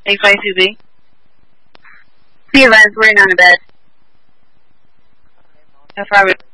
A5CB. Be advised, we're not in bed. Affirmative.